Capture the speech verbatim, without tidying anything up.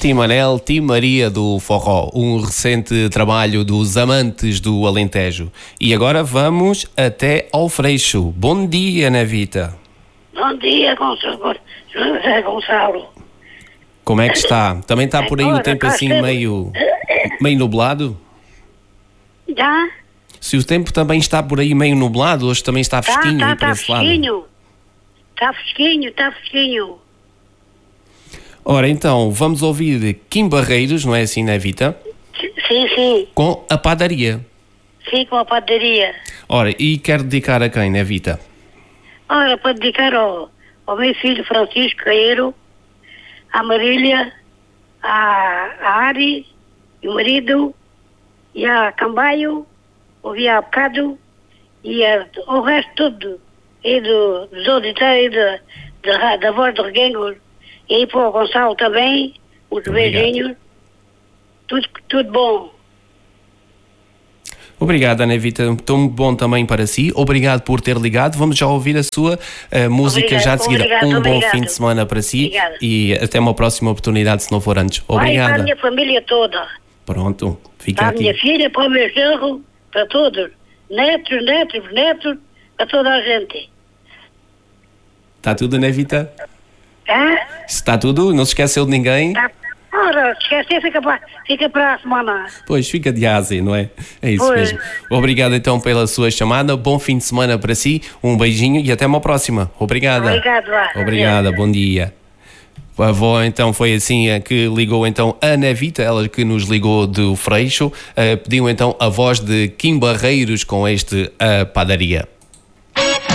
Tim Manel, Tim Maria do Forró, um recente trabalho dos amantes do Alentejo. E agora vamos até ao Freixo. Bom dia, Navita. Bom dia, Gonçalo. José Gonçalo. Como é que está? Também está por aí o tempo assim meio, meio nublado? Já? Se o tempo também está por aí meio nublado, hoje também está fresquinho tá, aí para tá esse lado. fresquinho. Está fresquinho, está fresquinho. Ora, então, vamos ouvir Kim Barreiros, não é assim, Navita? Sim, sim. Com a padaria. Sim, com a padaria. Ora, e quero dedicar a quem, Navita? Ora, para dedicar ao, ao meu filho Francisco Caeiro, à Marília, à, à Ari, e o marido, e à Cambaio, ouvi há bocado, e a, o resto tudo, e do, dos auditórios da, da, da voz do Reguengos, e para o Gonçalo também, os beijinhos, tudo, tudo bom. Obrigado, Navita. Tão bom também para si. Obrigado por ter ligado. Vamos já ouvir a sua uh, música Obrigado, já de seguida. obrigado, um obrigado. bom fim de semana para si. Obrigada. E até uma próxima oportunidade, se não for antes. Vai para a Obrigada. minha família toda, Pronto, fica para a aqui. minha filha, para o meu genro, para todos, netos, netos, netos, para toda a gente. Está tudo, Navita? Hã? Está tudo? Não se esqueceu de ninguém? Tá. Ora, esquecer, fica para, fica para a semana. Pois, fica de asa, não é? É isso Pois. mesmo. Obrigado então pela sua chamada. Bom fim de semana para si. Um beijinho e até uma próxima. Obrigada. Obrigado, vá. Obrigada, bom dia. A avó então foi assim a que ligou então a Navita, ela que nos ligou do Freixo, uh, pediu então a voz de Kim Barreiros com este A Padaria.